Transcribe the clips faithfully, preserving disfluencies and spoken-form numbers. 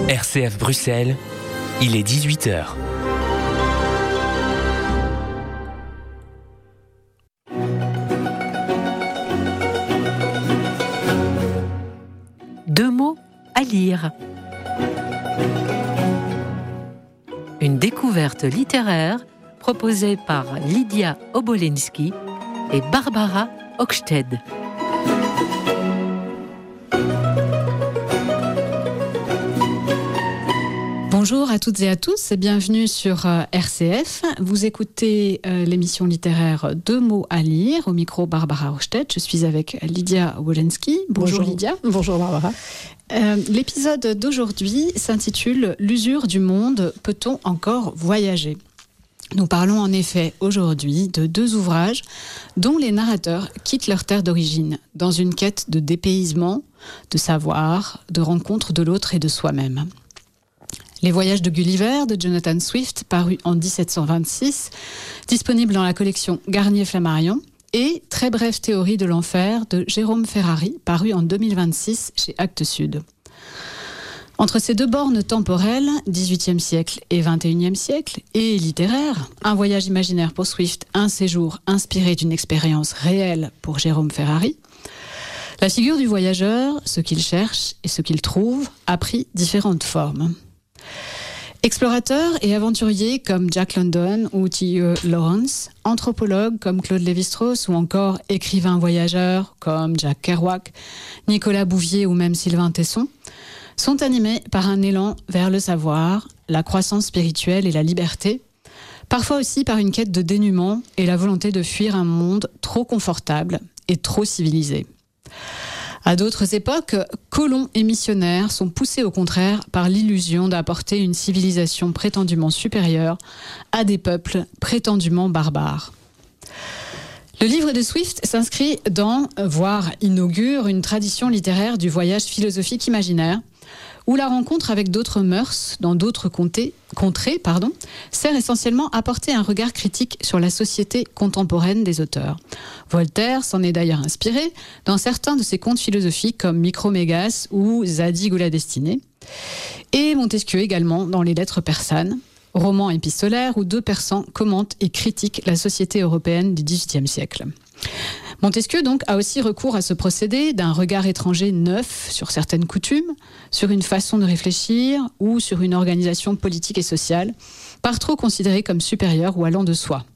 R C F Bruxelles, il est dix-huit heures. Deux mots à lire. Une découverte littéraire proposée par Lydia Obolenski et Barbara Hochsted. Bonjour à toutes et à tous et bienvenue sur euh, R C F. Vous écoutez euh, l'émission littéraire Deux mots à lire. Au micro, Barbara Hochsted. Je suis avec Lydia Obolenski. Bonjour, Bonjour Lydia. Bonjour Barbara. Euh, l'épisode d'aujourd'hui s'intitule « L'usure du monde, peut-on encore voyager ?» Nous parlons en effet aujourd'hui de deux ouvrages dont les narrateurs quittent leur terre d'origine dans une quête de dépaysement, de savoir, de rencontre de l'autre et de soi-même. Les voyages de Gulliver de Jonathan Swift, paru en dix-sept cent vingt-six, disponible dans la collection Garnier-Flammarion, et Très brève théorie de l'enfer de Jérôme Ferrari, paru en deux mille vingt-six chez Actes Sud. Entre ces deux bornes temporelles, dix-huitième siècle et vingt et unième siècle, et littéraire, un voyage imaginaire pour Swift, un séjour inspiré d'une expérience réelle pour Jérôme Ferrari, la figure du voyageur, ce qu'il cherche et ce qu'il trouve, a pris différentes formes. Explorateurs et aventuriers comme Jack London ou T E Lawrence, anthropologues comme Claude Lévi-Strauss ou encore écrivains voyageurs comme Jack Kerouac, Nicolas Bouvier ou même Sylvain Tesson, sont animés par un élan vers le savoir, la croissance spirituelle et la liberté, parfois aussi par une quête de dénuement et la volonté de fuir un monde trop confortable et trop civilisé. À d'autres époques, colons et missionnaires sont poussés au contraire par l'illusion d'apporter une civilisation prétendument supérieure à des peuples prétendument barbares. Le livre de Swift s'inscrit dans, voire inaugure, une tradition littéraire du voyage philosophique imaginaire, où la rencontre avec d'autres mœurs, dans d'autres contrées, contrées, pardon, sert essentiellement à porter un regard critique sur la société contemporaine des auteurs. Voltaire s'en est d'ailleurs inspiré dans certains de ses contes philosophiques comme Micromégas ou Zadig ou la destinée, et Montesquieu également dans les Lettres persanes, roman épistolaire où deux Persans commentent et critiquent la société européenne du dix-huitième siècle. Montesquieu donc a aussi recours à ce procédé d'un regard étranger neuf sur certaines coutumes, sur une façon de réfléchir ou sur une organisation politique et sociale, par trop considérée comme supérieure ou allant de soi.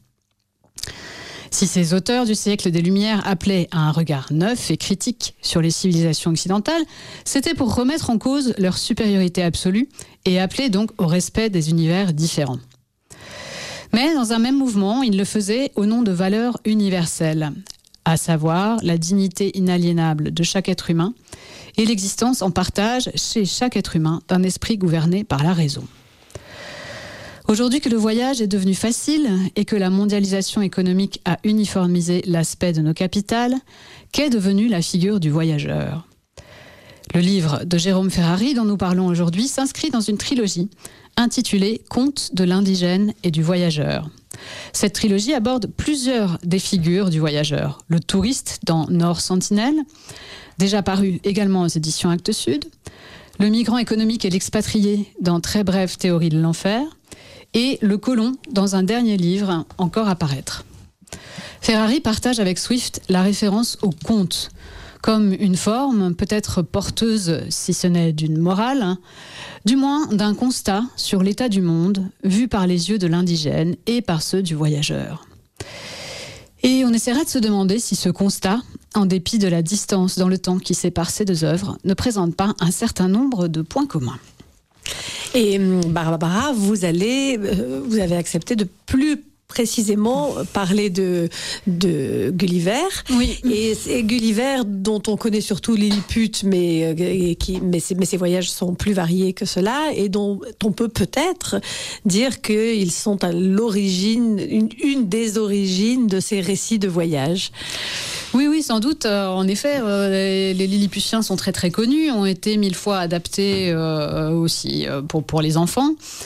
Si ces auteurs du siècle des Lumières appelaient à un regard neuf et critique sur les civilisations occidentales, c'était pour remettre en cause leur supériorité absolue et appeler donc au respect des univers différents. Mais dans un même mouvement, ils le faisaient au nom de valeurs universelles, à savoir la dignité inaliénable de chaque être humain et l'existence en partage chez chaque être humain d'un esprit gouverné par la raison. Aujourd'hui que le voyage est devenu facile et que la mondialisation économique a uniformisé l'aspect de nos capitales, qu'est devenue la figure du voyageur ? Le livre de Jérôme Ferrari dont nous parlons aujourd'hui s'inscrit dans une trilogie intitulée « Contes de l'indigène et du voyageur ». Cette trilogie aborde plusieurs des figures du voyageur. Le touriste dans Nord Sentinelle, déjà paru également aux éditions Actes Sud, le migrant économique et l'expatrié dans Très brève théorie de l'enfer, et le colon dans un dernier livre encore à paraître. Ferrari partage avec Swift la référence au conte, comme une forme peut-être porteuse, si ce n'est d'une morale, du moins d'un constat sur l'état du monde, vu par les yeux de l'indigène et par ceux du voyageur. Et on essaiera de se demander si ce constat, en dépit de la distance dans le temps qui sépare ces deux œuvres, ne présente pas un certain nombre de points communs. Et Barbara, vous allez, euh, vous avez accepté de plus précisément parler de, de Gulliver. Oui. Et c'est Gulliver dont on connaît surtout Lilliput, mais, et qui, mais, ses, mais ses voyages sont plus variés que cela, et dont on peut peut-être dire qu'ils sont à l'origine, une, une des origines de ces récits de voyage. Oui, oui, sans doute. Euh, en effet, euh, les, les Lilliputiens sont très très connus, ont été mille fois adaptés euh, aussi euh, pour, pour les enfants.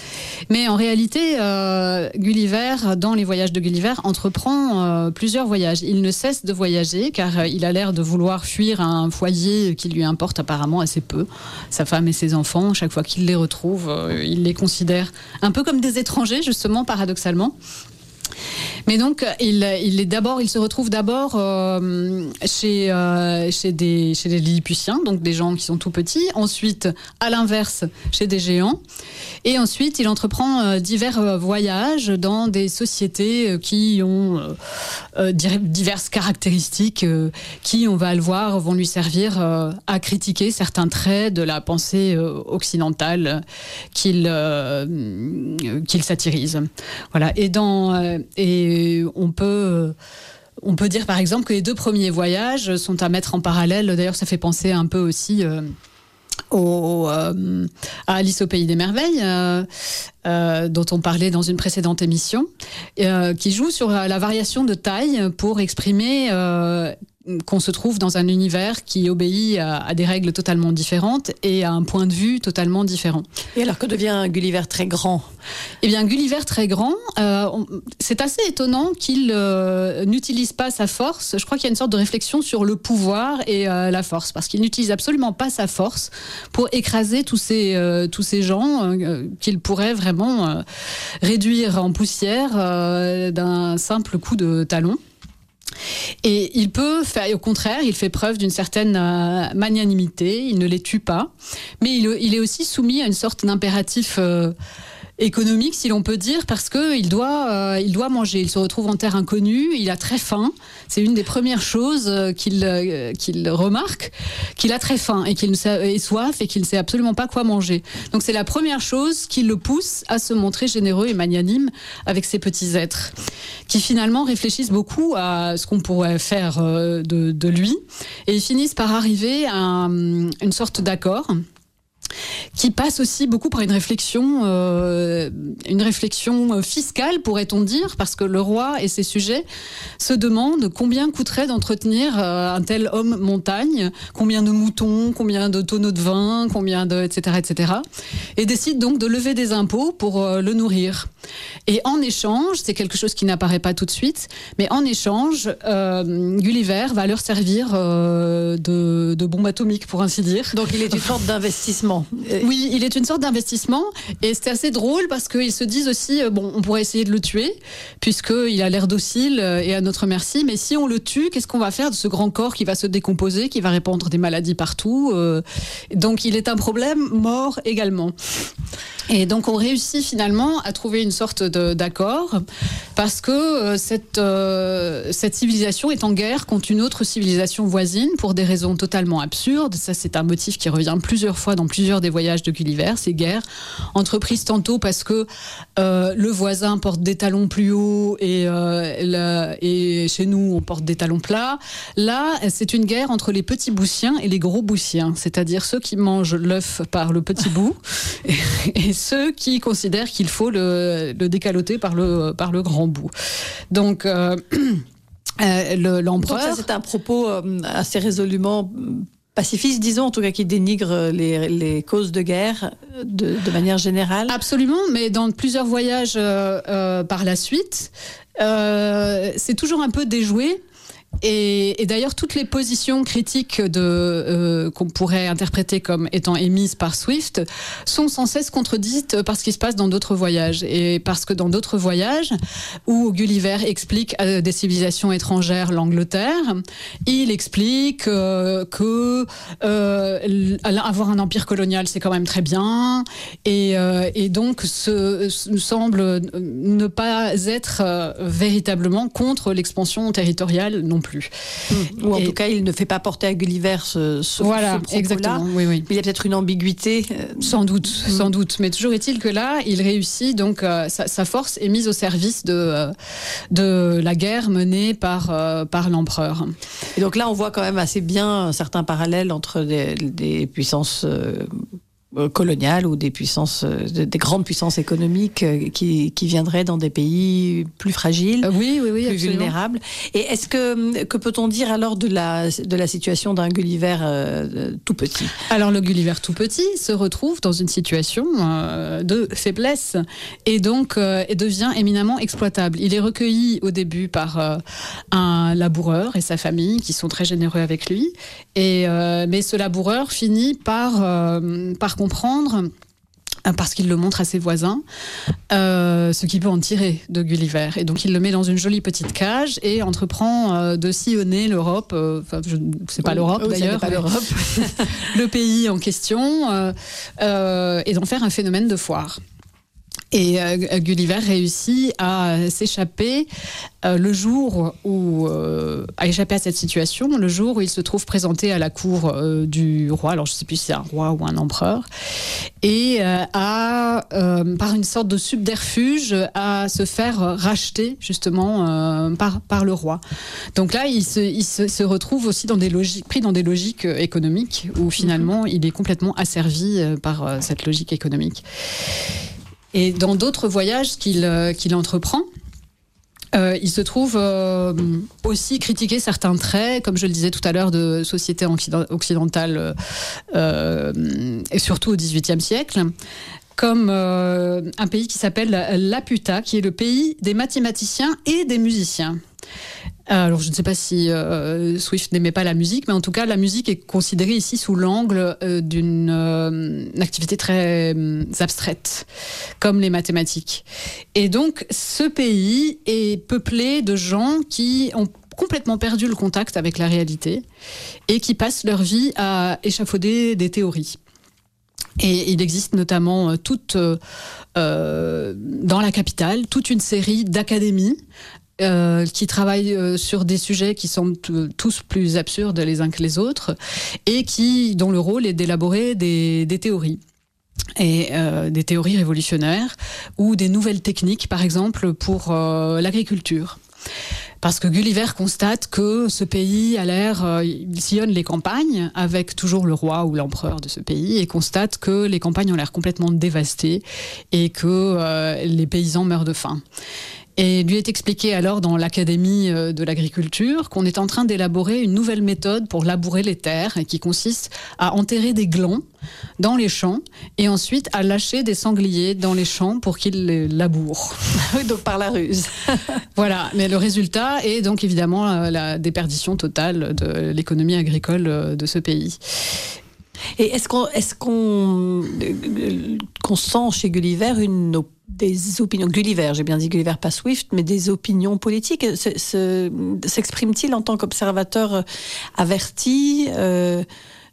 Mais en réalité, euh, Gulliver, dans les voyages de Gulliver, entreprend euh, plusieurs voyages. Il ne cesse de voyager car euh, il a l'air de vouloir fuir un foyer qui lui importe apparemment assez peu. Sa femme et ses enfants, chaque fois qu'il les retrouve, euh, il les considère un peu comme des étrangers, justement, paradoxalement. Mais donc, il, il, est d'abord, il se retrouve d'abord euh, chez, euh, chez, des, chez des Lilliputiens, donc des gens qui sont tout petits. Ensuite, à l'inverse, chez des géants. Et ensuite, il entreprend euh, divers euh, voyages dans des sociétés euh, qui ont euh, euh, diverses caractéristiques euh, qui, on va le voir, vont lui servir euh, à critiquer certains traits de la pensée euh, occidentale qu'il, euh, qu'il satirise. Voilà. Et dans... Euh, et on peut, on peut dire par exemple que les deux premiers voyages sont à mettre en parallèle. D'ailleurs, ça fait penser un peu aussi euh, au, euh, à Alice au Pays des Merveilles, euh, euh, dont on parlait dans une précédente émission, euh, qui joue sur la variation de taille pour exprimer euh, qu'on se trouve dans un univers qui obéit à, à des règles totalement différentes et à un point de vue totalement différent. Et alors que devient Gulliver très grand ? Eh bien, Gulliver très grand, euh, on, c'est assez étonnant qu'il euh, n'utilise pas sa force. Je crois qu'il y a une sorte de réflexion sur le pouvoir et euh, la force, parce qu'il n'utilise absolument pas sa force pour écraser tous ces, euh, tous ces gens euh, qu'il pourrait vraiment euh, réduire en poussière euh, d'un simple coup de talon. Et il peut faire, au contraire, il fait preuve d'une certaine euh, magnanimité, il ne les tue pas, mais il, il est aussi soumis à une sorte d'impératif euh, économique, si l'on peut dire, parce qu'il doit, euh, il doit manger. Il se retrouve en terre inconnue, il a très faim. C'est une des premières choses euh, qu'il, euh, qu'il remarque, qu'il a très faim et qu'il ne sait, et soif et qu'il ne sait absolument pas quoi manger. Donc c'est la première chose qui le pousse à se montrer généreux et magnanime avec ces petits êtres, qui finalement réfléchissent beaucoup à ce qu'on pourrait faire euh, de, de lui, et ils finissent par arriver à un, une sorte d'accord qui passe aussi beaucoup par une réflexion, euh, une réflexion fiscale, pourrait-on dire, parce que le roi et ses sujets se demandent combien coûterait d'entretenir euh, un tel homme montagne, combien de moutons, combien de tonneaux de vin, combien de, et cetera, et cetera, et décident donc de lever des impôts pour euh, le nourrir. Et en échange, c'est quelque chose qui n'apparaît pas tout de suite, mais en échange, euh, Gulliver va leur servir euh, de, de bombe atomique, pour ainsi dire. Donc il est une sorte d'investissement. Oui, il est une sorte d'investissement, et c'est assez drôle parce qu'ils se disent aussi, bon, on pourrait essayer de le tuer, puisqu'il a l'air docile et à notre merci, mais si on le tue, qu'est-ce qu'on va faire de ce grand corps qui va se décomposer, qui va répandre des maladies partout euh, donc il est un problème mort également. Et donc on réussit finalement à trouver une sorte de, d'accord, parce que euh, cette, euh, cette civilisation est en guerre contre une autre civilisation voisine pour des raisons totalement absurdes. Ça, c'est un motif qui revient plusieurs fois dans plusieurs des voyages de Gulliver, ces guerres entreprises tantôt parce que euh, le voisin porte des talons plus hauts et, euh, la, et chez nous on porte des talons plats. Là, c'est une guerre entre les petits boussiens et les gros boussiens, c'est-à-dire ceux qui mangent l'œuf par le petit bout et, et ceux qui considèrent qu'il faut le, le décaloter par le, par le grand bout. Donc, euh, euh, le, l'empereur... Donc ça, c'est un propos euh, assez résolument pacifiste, disons, en tout cas qui dénigre les, les causes de guerre de, de manière générale. Absolument, mais dans plusieurs voyages euh, euh, par la suite, euh, c'est toujours un peu déjoué. Et, et d'ailleurs, toutes les positions critiques de, euh, qu'on pourrait interpréter comme étant émises par Swift sont sans cesse contredites par ce qui se passe dans d'autres voyages. Et parce que dans d'autres voyages, où Gulliver explique à des civilisations étrangères l'Angleterre, il explique euh, que euh, avoir un empire colonial, c'est quand même très bien. Et, euh, et donc, ce, ce semble ne pas être euh, véritablement contre l'expansion territoriale non plus. Mmh. Ou en et tout cas, il ne fait pas porter à Gulliver ce, ce, voilà, ce propos-là. Exactement, oui, oui. Mais il y a peut-être une ambiguïté. Sans doute, mmh. sans doute. Mais toujours est-il que là, il réussit, donc euh, sa, sa force est mise au service de, euh, de la guerre menée par, euh, par l'empereur. Et donc là, on voit quand même assez bien certains parallèles entre des, des puissances... Euh, coloniales ou des puissances, des grandes puissances économiques qui, qui viendraient dans des pays plus fragiles, euh, oui, oui, oui, plus absolument. vulnérables. Et est-ce que que peut-on dire alors de la de la situation d'un Gulliver euh, tout petit? Alors le Gulliver tout petit se retrouve dans une situation euh, de faiblesse et donc euh, et devient éminemment exploitable. Il est recueilli au début par euh, un laboureur et sa famille qui sont très généreux avec lui. Et euh, mais ce laboureur finit par euh, par comprendre, parce qu'il le montre à ses voisins, euh, ce qu'il peut en tirer de Gulliver. Et donc il le met dans une jolie petite cage et entreprend euh, de sillonner l'Europe, enfin euh, c'est pas oui, l'Europe oui, d'ailleurs, pas l'Europe. le pays en question, euh, euh, et d'en faire un phénomène de foire. Et euh, Gulliver réussit à s'échapper euh, le jour où, euh, à échapper à cette situation, le jour où il se trouve présenté à la cour euh, du roi, alors je ne sais plus si c'est un roi ou un empereur, et euh, à, euh, par une sorte de subterfuge, à se faire racheter justement euh, par, par le roi. Donc là, il, se, il se, se retrouve aussi dans des logiques, pris dans des logiques économiques, où finalement, il est complètement asservi par euh, cette logique économique. Et dans d'autres voyages qu'il, euh, qu'il entreprend, euh, il se trouve euh, aussi critiquer certains traits, comme je le disais tout à l'heure, de société occidentale, euh, et surtout au dix-huitième siècle, comme euh, un pays qui s'appelle Laputa, qui est le pays des mathématiciens et des musiciens. Alors, je ne sais pas si euh, Swift n'aimait pas la musique, mais en tout cas, la musique est considérée ici sous l'angle euh, d'une euh, activité très euh, abstraite, comme les mathématiques. Et donc, ce pays est peuplé de gens qui ont complètement perdu le contact avec la réalité et qui passent leur vie à échafauder des théories. Et il existe notamment euh, toute, euh, dans la capitale, toute une série d'académies Euh, qui travaillent euh, sur des sujets qui semblent t- tous plus absurdes les uns que les autres et qui, dont le rôle est d'élaborer des, des théories. Et euh, des théories révolutionnaires ou des nouvelles techniques, par exemple, pour euh, l'agriculture. Parce que Gulliver constate que ce pays a l'air, euh, il sillonne les campagnes avec toujours le roi ou l'empereur de ce pays et constate que les campagnes ont l'air complètement dévastées et que euh, les paysans meurent de faim. Et lui est expliqué alors dans l'Académie de l'agriculture qu'on est en train d'élaborer une nouvelle méthode pour labourer les terres et qui consiste à enterrer des glands dans les champs et ensuite à lâcher des sangliers dans les champs pour qu'ils les labourent. Donc par la ruse. Voilà, mais le résultat est donc évidemment la déperdition totale de l'économie agricole de ce pays. Et est-ce qu'on, est-ce qu'on, qu'on sent chez Gulliver une op- des opinions, Gulliver, j'ai bien dit Gulliver, pas Swift, mais des opinions politiques, se, se, s'exprime-t-il en tant qu'observateur averti euh,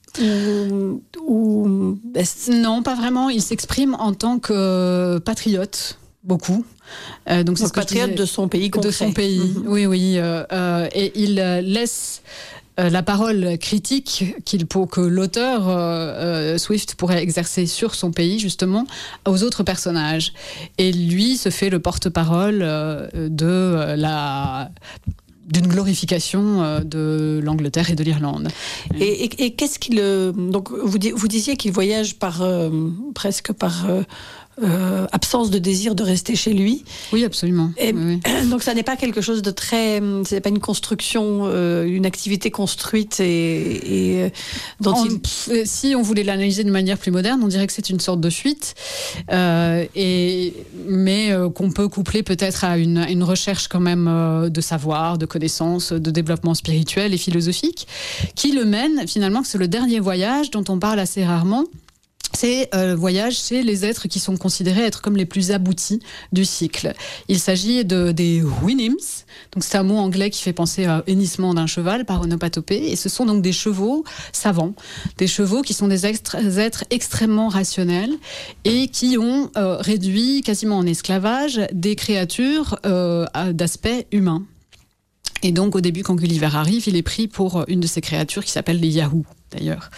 ou, ou Non, pas vraiment. Il s'exprime en tant que patriote, beaucoup. Euh, donc, c'est donc ce que patriote je disais, de son pays concret. de son pays. Mm-hmm. Oui, oui. Euh, euh, et il laisse la parole critique qu'il, pour que l'auteur euh, Swift pourrait exercer sur son pays, justement, aux autres personnages. Et lui se fait le porte-parole euh, de la... d'une glorification de l'Angleterre et de l'Irlande. Et, et, et qu'est-ce qu'il... Donc, vous, vous disiez qu'il voyage par, euh, presque par... Euh, Euh, absence de désir de rester chez lui. Oui, absolument. Et, oui, oui. Donc ça n'est pas quelque chose de très... C'est pas une construction, euh, une activité construite et... et dont en, il... pff, si on voulait l'analyser d'une manière plus moderne, on dirait que c'est une sorte de fuite, euh, et, mais euh, qu'on peut coupler peut-être à une, une recherche quand même euh, de savoir, de connaissances, de développement spirituel et philosophique, qui le mène finalement, que c'est le dernier voyage dont on parle assez rarement. C'est le euh, voyage chez les êtres qui sont considérés être comme les plus aboutis du cycle. Il s'agit de, des Houyhnhnms, donc c'est un mot anglais qui fait penser à hennissement d'un cheval par onomatopée, et ce sont donc des chevaux savants, des chevaux qui sont des extra- êtres extrêmement rationnels et qui ont euh, réduit quasiment en esclavage des créatures euh, d'aspect humain. Et donc, au début, quand Gulliver arrive, il est pris pour une de ces créatures qui s'appelle les Yahoos, d'ailleurs.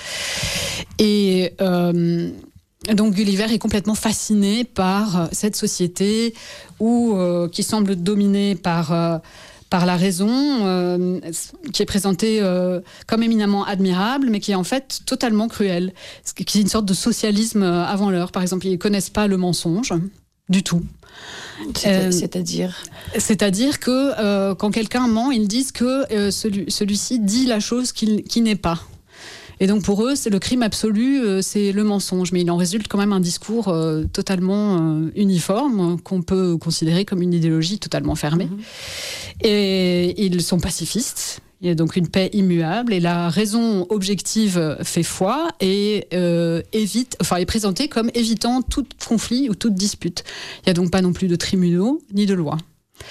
Et euh, donc, Gulliver est complètement fasciné par cette société où, euh, qui semble dominée par, euh, par la raison, euh, qui est présentée euh, comme éminemment admirable, mais qui est en fait totalement cruelle, qui est une sorte de socialisme avant l'heure. Par exemple, ils ne connaissent pas le mensonge du tout. C'est, c'est-à-dire C'est-à-dire que euh, quand quelqu'un ment, ils disent que euh, celui, celui-ci dit la chose qu'il, qui n'est pas. Et donc pour eux, c'est le crime absolu, euh, c'est le mensonge. Mais il en résulte quand même un discours euh, totalement euh, uniforme, qu'on peut considérer comme une idéologie totalement fermée. Mmh. Et ils sont pacifistes. Il y a donc une paix immuable et la raison objective fait foi et euh, évite, enfin est présentée comme évitant tout conflit ou toute dispute. Il n'y a donc pas non plus de tribunaux ni de loi.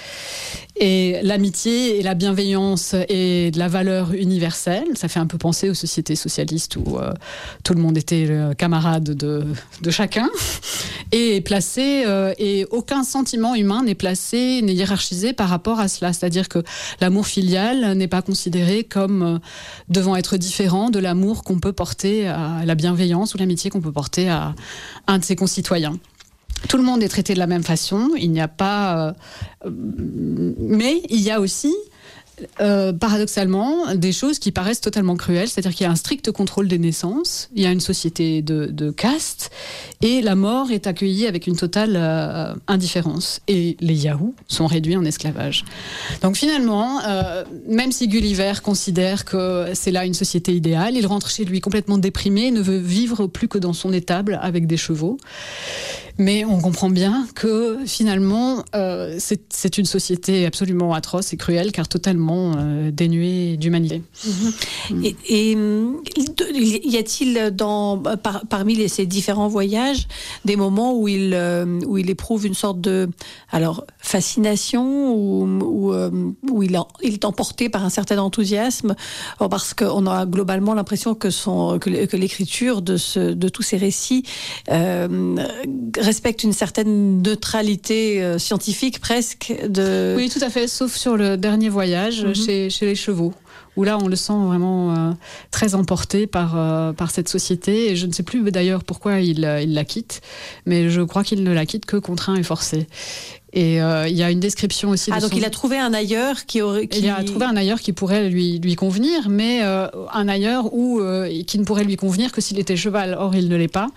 Et l'amitié et la bienveillance est de la valeur universelle. Ça fait un peu penser aux sociétés socialistes où euh, tout le monde était le camarade de, de chacun. Et est placé, euh, et aucun sentiment humain n'est placé, n'est hiérarchisé par rapport à cela. C'est-à-dire que l'amour filial n'est pas considéré comme euh, devant être différent de l'amour qu'on peut porter à la bienveillance ou l'amitié qu'on peut porter à un de ses concitoyens. Tout le monde est traité de la même façon, il n'y a pas... Euh, mais il y a aussi, euh, paradoxalement, des choses qui paraissent totalement cruelles, c'est-à-dire qu'il y a un strict contrôle des naissances, il y a une société de, de caste, et la mort est accueillie avec une totale euh, indifférence. Et les Yahoos sont réduits en esclavage. Donc finalement, euh, même si Gulliver considère que c'est là une société idéale, il rentre chez lui complètement déprimé, ne veut vivre plus que dans son étable avec des chevaux. Mais on comprend bien que finalement, euh, c'est, c'est une société absolument atroce et cruelle, car totalement euh, dénuée d'humanité. Mmh. Et, et y a-t-il dans, par, parmi les, ces différents voyages des moments où il, euh, où il éprouve une sorte de alors, fascination, ou où, où, où il, il est emporté par un certain enthousiasme, parce qu'on a globalement l'impression que, son, que, que l'écriture de, ce, de tous ces récits euh, respecte une certaine neutralité euh, scientifique presque. De... Oui, tout à fait, sauf sur le dernier voyage mm-hmm. chez, chez les chevaux, où là on le sent vraiment euh, très emporté par, euh, par cette société. Et je ne sais plus d'ailleurs pourquoi il, il la quitte, mais je crois qu'il ne la quitte que contraint et forcé. Et il euh, y a une description aussi de ah, donc son... il a trouvé un ailleurs qui aurait... Qui... Il a trouvé un ailleurs qui pourrait lui, lui convenir, mais euh, un ailleurs où, euh, qui ne pourrait lui convenir que s'il était cheval. Or, il ne l'est pas.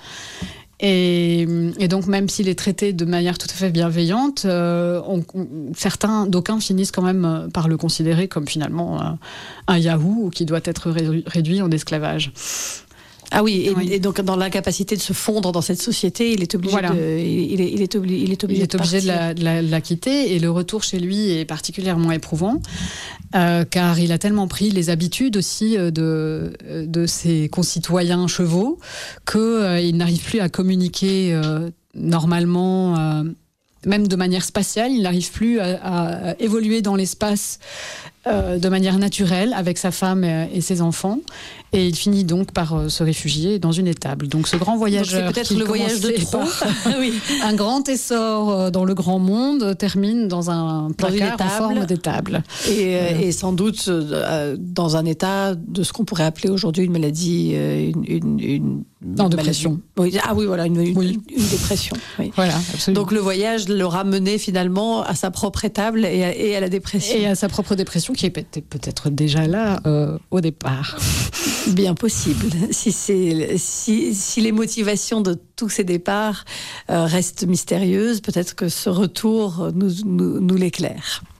Et, et donc, même s'il est traité de manière tout à fait bienveillante, euh, on, on, certains, d'aucuns finissent quand même par le considérer comme finalement un, un Yahoo qui doit être ré, réduit en esclavage. Ah oui, et, oui, et donc dans l'incapacité de se fondre dans cette société, il est obligé voilà. de, il est, il est obligé, il est obligé, il est de, obligé de, la, de, la, de la quitter. Et le retour chez lui est particulièrement éprouvant, euh, car il a tellement pris les habitudes aussi de, de ses concitoyens chevaux qu'il euh, n'arrive plus à communiquer euh, normalement. Euh, Même de manière spatiale, il n'arrive plus à, à évoluer dans l'espace euh, de manière naturelle avec sa femme et, et ses enfants. Et il finit donc par euh, se réfugier dans une étable. Donc ce grand voyageur, donc c'est peut-être le voyage de trop. oui. Un grand essor dans le grand monde termine dans un placard dans en forme d'étable. Et, euh, et sans doute euh, dans un état de ce qu'on pourrait appeler aujourd'hui une maladie, euh, une, une, une non, dépression. Oui. Ah oui, voilà, une, une, oui. une, une dépression. Oui. Voilà, absolument. Donc le voyage le ramenait finalement à sa propre étable et à, et à la dépression. Et à sa propre dépression qui était peut-être déjà là euh, au départ. Bien possible. Si, c'est, si, si les motivations de tous ces départs euh, restent mystérieuses, peut-être que ce retour nous, nous, nous l'éclaire.